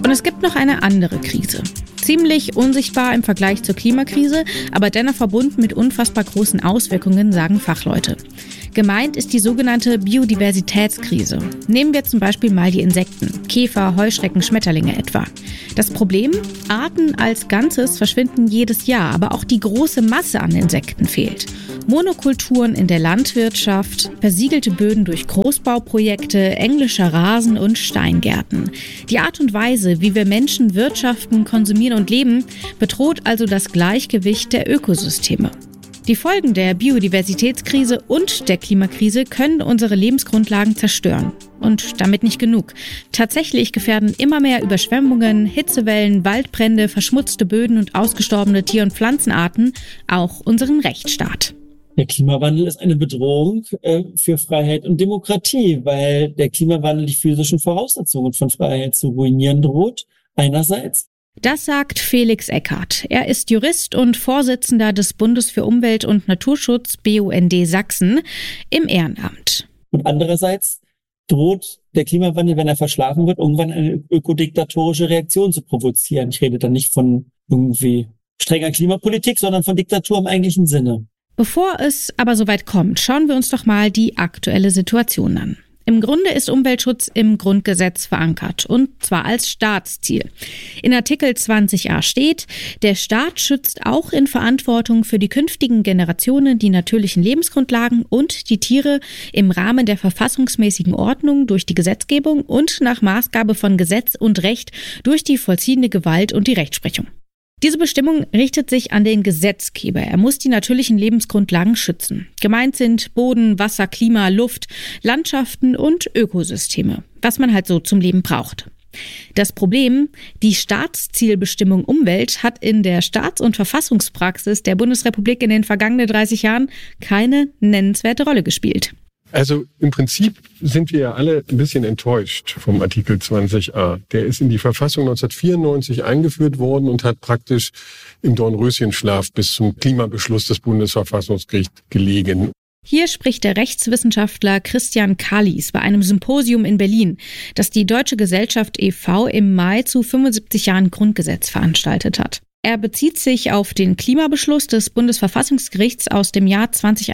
Und es gibt noch eine andere Krise. Ziemlich unsichtbar im Vergleich zur Klimakrise, aber dennoch verbunden mit unfassbar großen Auswirkungen, sagen Fachleute. Gemeint ist die sogenannte Biodiversitätskrise. Nehmen wir zum Beispiel mal die Insekten, Käfer, Heuschrecken, Schmetterlinge etwa. Das Problem? Arten als Ganzes verschwinden jedes Jahr, aber auch die große Masse an Insekten fehlt. Monokulturen in der Landwirtschaft, versiegelte Böden durch Großbauprojekte, englischer Rasen und Steingärten. Die Art und Weise, wie wir Menschen wirtschaften, konsumieren und leben, bedroht also das Gleichgewicht der Ökosysteme. Die Folgen der Biodiversitätskrise und der Klimakrise können unsere Lebensgrundlagen zerstören. Und damit nicht genug. Tatsächlich gefährden immer mehr Überschwemmungen, Hitzewellen, Waldbrände, verschmutzte Böden und ausgestorbene Tier- und Pflanzenarten auch unseren Rechtsstaat. Der Klimawandel ist eine Bedrohung für Freiheit und Demokratie, weil der Klimawandel die physischen Voraussetzungen von Freiheit zu ruinieren droht, einerseits. Das sagt Felix Eckhardt. Er ist Jurist und Vorsitzender des Bundes für Umwelt und Naturschutz BUND Sachsen im Ehrenamt. Und andererseits droht der Klimawandel, wenn er verschlafen wird, irgendwann eine ökodiktatorische Reaktion zu provozieren. Ich rede dann nicht von irgendwie strenger Klimapolitik, sondern von Diktatur im eigentlichen Sinne. Bevor es aber soweit kommt, schauen wir uns doch mal die aktuelle Situation an. Im Grunde ist Umweltschutz im Grundgesetz verankert, und zwar als Staatsziel. In Artikel 20a steht, der Staat schützt auch in Verantwortung für die künftigen Generationen die natürlichen Lebensgrundlagen und die Tiere im Rahmen der verfassungsmäßigen Ordnung durch die Gesetzgebung und nach Maßgabe von Gesetz und Recht durch die vollziehende Gewalt und die Rechtsprechung. Diese Bestimmung richtet sich an den Gesetzgeber. Er muss die natürlichen Lebensgrundlagen schützen. Gemeint sind Boden, Wasser, Klima, Luft, Landschaften und Ökosysteme, was man halt so zum Leben braucht. Das Problem, die Staatszielbestimmung Umwelt hat in der Staats- und Verfassungspraxis der Bundesrepublik in den vergangenen 30 Jahren keine nennenswerte Rolle gespielt. Also im Prinzip sind wir ja alle ein bisschen enttäuscht vom Artikel 20a. Der ist in die Verfassung 1994 eingeführt worden und hat praktisch im Dornröschenschlaf bis zum Klimabeschluss des Bundesverfassungsgerichts gelegen. Hier spricht der Rechtswissenschaftler Christian Kalis bei einem Symposium in Berlin, das die Deutsche Gesellschaft e.V. im Mai zu 75 Jahren Grundgesetz veranstaltet hat. Er bezieht sich auf den Klimabeschluss des Bundesverfassungsgerichts aus dem Jahr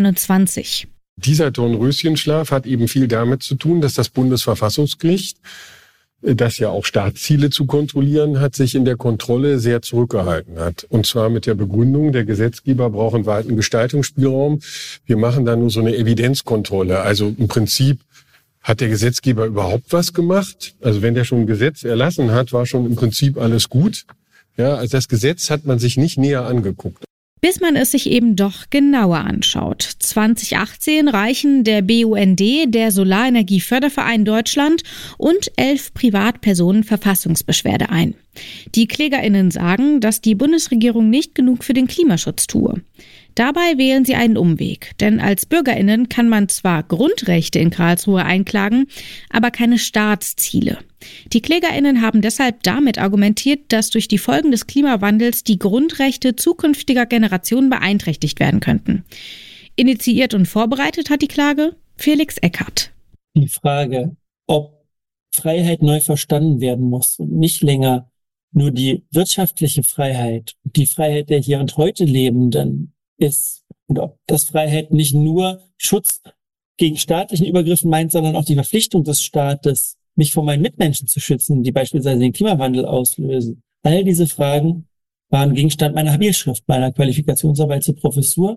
2021. Dieser Dornröschenschlaf hat eben viel damit zu tun, dass das Bundesverfassungsgericht, das ja auch Staatsziele zu kontrollieren hat, sich in der Kontrolle sehr zurückgehalten hat. Und zwar mit der Begründung, der Gesetzgeber braucht einen weiten Gestaltungsspielraum. Wir machen da nur so eine Evidenzkontrolle. Also im Prinzip hat der Gesetzgeber überhaupt was gemacht? Also wenn der schon ein Gesetz erlassen hat, war schon im Prinzip alles gut. Ja, also das Gesetz hat man sich nicht näher angeguckt. Bis man es sich eben doch genauer anschaut. 2018 reichen der BUND, der Solarenergieförderverein Deutschland und 11 Privatpersonen Verfassungsbeschwerde ein. Die KlägerInnen sagen, dass die Bundesregierung nicht genug für den Klimaschutz tue. Dabei wählen sie einen Umweg, denn als BürgerInnen kann man zwar Grundrechte in Karlsruhe einklagen, aber keine Staatsziele. Die KlägerInnen haben deshalb damit argumentiert, dass durch die Folgen des Klimawandels die Grundrechte zukünftiger Generationen beeinträchtigt werden könnten. Initiiert und vorbereitet hat die Klage Felix Eckhardt. Die Frage, ob Freiheit neu verstanden werden muss und nicht länger nur die wirtschaftliche Freiheit, die Freiheit der hier und heute Lebenden ist, und ob das Freiheit nicht nur Schutz gegen staatlichen Übergriffen meint, sondern auch die Verpflichtung des Staates, mich vor meinen Mitmenschen zu schützen, die beispielsweise den Klimawandel auslösen. All diese Fragen waren Gegenstand meiner Habilschrift, meiner Qualifikationsarbeit zur Professur.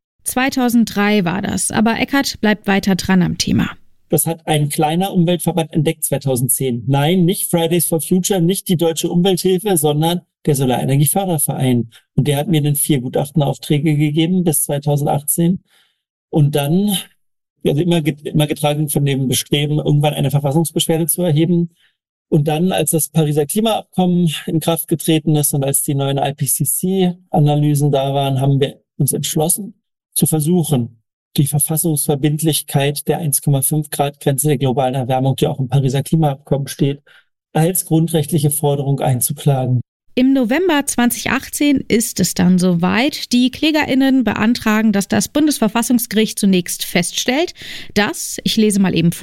2003 war das, aber Eckhardt bleibt weiter dran am Thema. Das hat ein kleiner Umweltverband entdeckt 2010. Nein, nicht Fridays for Future, nicht die Deutsche Umwelthilfe, sondern der Solarenergieförderverein. Und der hat mir dann 4 Gutachtenaufträge gegeben bis 2018. Und dann, also immer getragen von dem Bestreben, irgendwann eine Verfassungsbeschwerde zu erheben. Und dann, als das Pariser Klimaabkommen in Kraft getreten ist und als die neuen IPCC-Analysen da waren, haben wir uns entschlossen, zu versuchen, die Verfassungsverbindlichkeit der 1,5 Grad Grenze der globalen Erwärmung, die auch im Pariser Klimaabkommen steht, als grundrechtliche Forderung einzuklagen. Im November 2018 ist es dann soweit. Die KlägerInnen beantragen, dass das Bundesverfassungsgericht zunächst feststellt, dass, ich lese mal eben vor,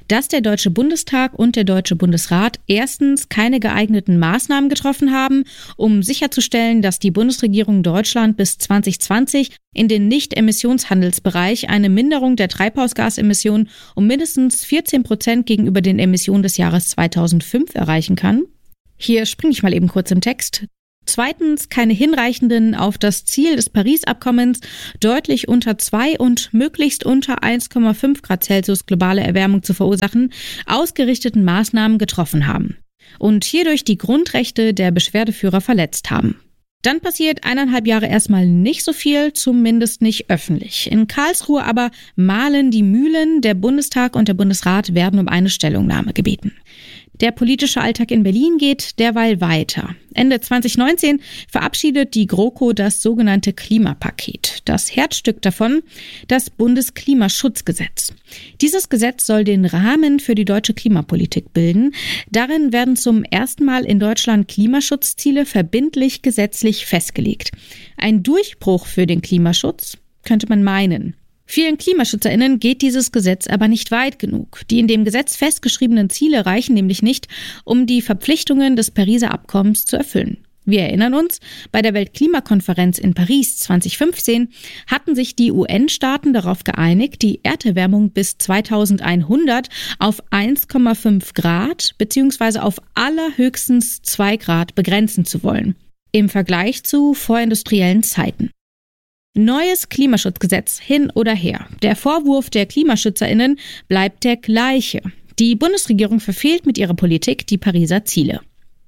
dass der Deutsche Bundestag und der Deutsche Bundesrat erstens keine geeigneten Maßnahmen getroffen haben, um sicherzustellen, dass die Bundesregierung Deutschland bis 2020 in den Nicht-Emissionshandelsbereich eine Minderung der Treibhausgasemissionen um mindestens 14% gegenüber den Emissionen des Jahres 2005 erreichen kann. Hier springe ich mal eben kurz im Text. Zweitens, keine hinreichenden, auf das Ziel des Paris-Abkommens deutlich unter 2 und möglichst unter 1,5 Grad Celsius globale Erwärmung zu verursachen, ausgerichteten Maßnahmen getroffen haben und hierdurch die Grundrechte der Beschwerdeführer verletzt haben. Dann passiert 1,5 Jahre erstmal nicht so viel, zumindest nicht öffentlich. In Karlsruhe aber mahlen die Mühlen, der Bundestag und der Bundesrat werden um eine Stellungnahme gebeten. Der politische Alltag in Berlin geht derweil weiter. Ende 2019 verabschiedet die GroKo das sogenannte Klimapaket. Das Herzstück davon, das Bundesklimaschutzgesetz. Dieses Gesetz soll den Rahmen für die deutsche Klimapolitik bilden. Darin werden zum ersten Mal in Deutschland Klimaschutzziele verbindlich gesetzlich festgelegt. Ein Durchbruch für den Klimaschutz, könnte man meinen. Vielen KlimaschützerInnen geht dieses Gesetz aber nicht weit genug. Die in dem Gesetz festgeschriebenen Ziele reichen nämlich nicht, um die Verpflichtungen des Pariser Abkommens zu erfüllen. Wir erinnern uns, bei der Weltklimakonferenz in Paris 2015 hatten sich die UN-Staaten darauf geeinigt, die Erderwärmung bis 2100 auf 1,5 Grad bzw. auf allerhöchstens 2 Grad begrenzen zu wollen. Im Vergleich zu vorindustriellen Zeiten. Neues Klimaschutzgesetz hin oder her. Der Vorwurf der KlimaschützerInnen bleibt der gleiche. Die Bundesregierung verfehlt mit ihrer Politik die Pariser Ziele.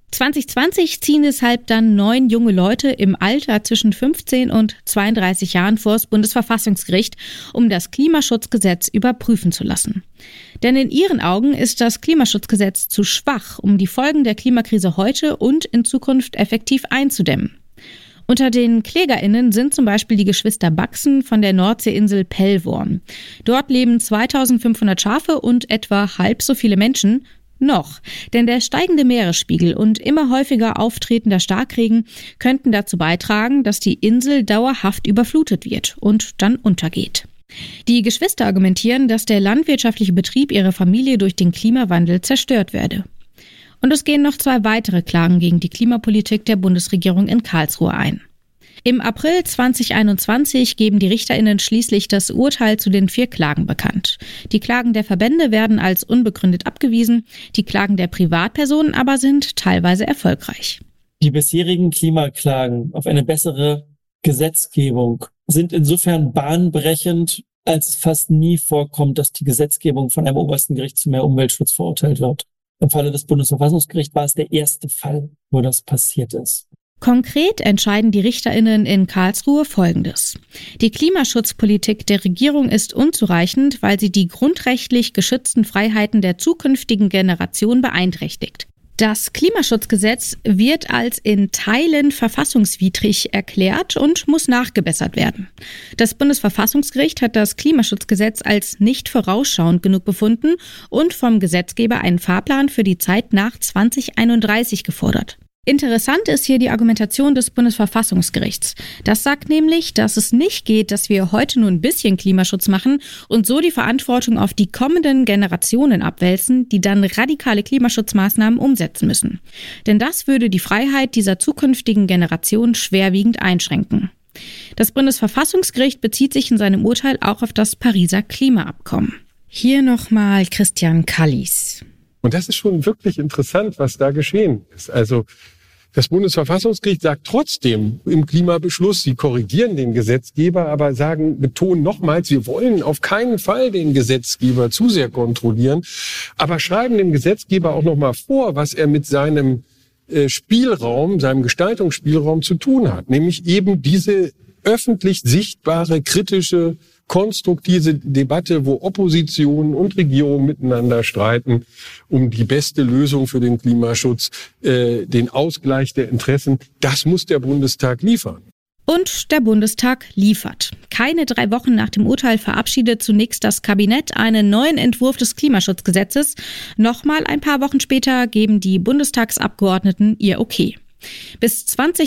2020 ziehen deshalb dann 9 junge Leute im Alter zwischen 15 und 32 Jahren vor das Bundesverfassungsgericht, um das Klimaschutzgesetz überprüfen zu lassen. Denn in ihren Augen ist das Klimaschutzgesetz zu schwach, um die Folgen der Klimakrise heute und in Zukunft effektiv einzudämmen. Unter den KlägerInnen sind zum Beispiel die Geschwister Baxen von der Nordseeinsel Pellworm. Dort leben 2500 Schafe und etwa halb so viele Menschen. Noch, denn der steigende Meeresspiegel und immer häufiger auftretender Starkregen könnten dazu beitragen, dass die Insel dauerhaft überflutet wird und dann untergeht. Die Geschwister argumentieren, dass der landwirtschaftliche Betrieb ihrer Familie durch den Klimawandel zerstört werde. Und es gehen noch 2 weitere Klagen gegen die Klimapolitik der Bundesregierung in Karlsruhe ein. Im April 2021 geben die RichterInnen schließlich das Urteil zu den 4 Klagen bekannt. Die Klagen der Verbände werden als unbegründet abgewiesen, die Klagen der Privatpersonen aber sind teilweise erfolgreich. Die bisherigen Klimaklagen auf eine bessere Gesetzgebung sind insofern bahnbrechend, als es fast nie vorkommt, dass die Gesetzgebung von einem obersten Gericht zu mehr Umweltschutz verurteilt wird. Im Falle des Bundesverfassungsgerichts war es der erste Fall, wo das passiert ist. Konkret entscheiden die RichterInnen in Karlsruhe Folgendes. Die Klimaschutzpolitik der Regierung ist unzureichend, weil sie die grundrechtlich geschützten Freiheiten der zukünftigen Generation beeinträchtigt. Das Klimaschutzgesetz wird als in Teilen verfassungswidrig erklärt und muss nachgebessert werden. Das Bundesverfassungsgericht hat das Klimaschutzgesetz als nicht vorausschauend genug befunden und vom Gesetzgeber einen Fahrplan für die Zeit nach 2031 gefordert. Interessant ist hier die Argumentation des Bundesverfassungsgerichts. Das sagt nämlich, dass es nicht geht, dass wir heute nur ein bisschen Klimaschutz machen und so die Verantwortung auf die kommenden Generationen abwälzen, die dann radikale Klimaschutzmaßnahmen umsetzen müssen. Denn das würde die Freiheit dieser zukünftigen Generation schwerwiegend einschränken. Das Bundesverfassungsgericht bezieht sich in seinem Urteil auch auf das Pariser Klimaabkommen. Hier nochmal Christian Kallis. Und das ist schon wirklich interessant, was da geschehen ist. Also das Bundesverfassungsgericht sagt trotzdem im Klimabeschluss, sie korrigieren den Gesetzgeber, aber betonen nochmals, wir wollen auf keinen Fall den Gesetzgeber zu sehr kontrollieren, aber schreiben dem Gesetzgeber auch nochmal vor, was er mit seinem Spielraum, seinem Gestaltungsspielraum zu tun hat. Nämlich eben diese öffentlich sichtbare, kritische, konstruktive Debatte, wo Opposition und Regierung miteinander streiten, um die beste Lösung für den Klimaschutz, den Ausgleich der Interessen. Das muss der Bundestag liefern. Und der Bundestag liefert. Keine 3 Wochen nach dem Urteil verabschiedet zunächst das Kabinett einen neuen Entwurf des Klimaschutzgesetzes. Nochmal ein paar Wochen später geben die Bundestagsabgeordneten ihr Okay. Bis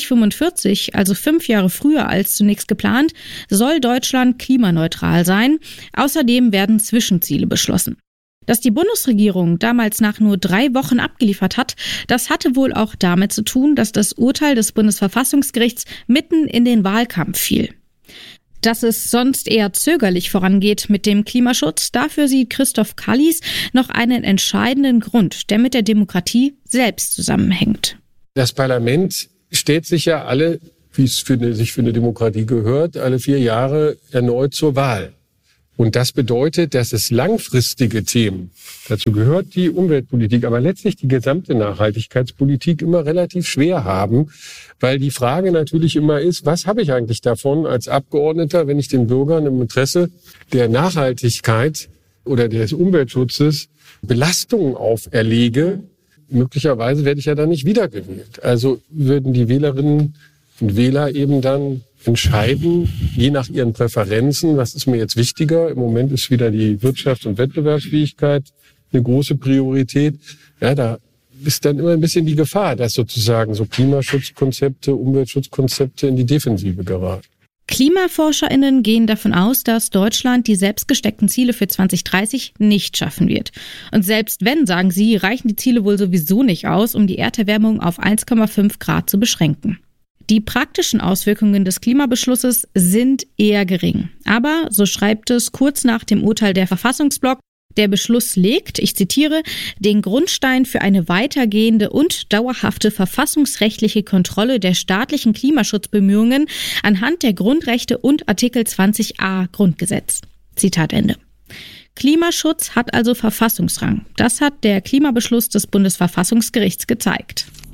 2045, also 5 Jahre früher als zunächst geplant, soll Deutschland klimaneutral sein. Außerdem werden Zwischenziele beschlossen. Dass die Bundesregierung damals nach nur 3 Wochen abgeliefert hat, das hatte wohl auch damit zu tun, dass das Urteil des Bundesverfassungsgerichts mitten in den Wahlkampf fiel. Dass es sonst eher zögerlich vorangeht mit dem Klimaschutz, dafür sieht Christoph Kallis noch einen entscheidenden Grund, der mit der Demokratie selbst zusammenhängt. Das Parlament stellt sich ja alle, wie es sich für eine Demokratie gehört, alle 4 Jahre erneut zur Wahl. Und das bedeutet, dass es langfristige Themen, dazu gehört die Umweltpolitik, aber letztlich die gesamte Nachhaltigkeitspolitik immer relativ schwer haben, weil die Frage natürlich immer ist, was habe ich eigentlich davon als Abgeordneter, wenn ich den Bürgern im Interesse der Nachhaltigkeit oder des Umweltschutzes Belastungen auferlege? Möglicherweise werde ich ja dann nicht wiedergewählt. Also würden die Wählerinnen und Wähler eben dann entscheiden, je nach ihren Präferenzen, was ist mir jetzt wichtiger. Im Moment ist wieder die Wirtschafts- und Wettbewerbsfähigkeit eine große Priorität. Ja, da ist dann immer ein bisschen die Gefahr, dass sozusagen so Klimaschutzkonzepte, Umweltschutzkonzepte in die Defensive geraten. KlimaforscherInnen gehen davon aus, dass Deutschland die selbst gesteckten Ziele für 2030 nicht schaffen wird. Und selbst wenn, sagen sie, reichen die Ziele wohl sowieso nicht aus, um die Erderwärmung auf 1,5 Grad zu beschränken. Die praktischen Auswirkungen des Klimabeschlusses sind eher gering. Aber, so schreibt es kurz nach dem Urteil der Verfassungsblog, der Beschluss legt, ich zitiere, den Grundstein für eine weitergehende und dauerhafte verfassungsrechtliche Kontrolle der staatlichen Klimaschutzbemühungen anhand der Grundrechte und Artikel 20a Grundgesetz. Zitat Ende. Klimaschutz hat also Verfassungsrang. Das hat der Klimabeschluss des Bundesverfassungsgerichts gezeigt.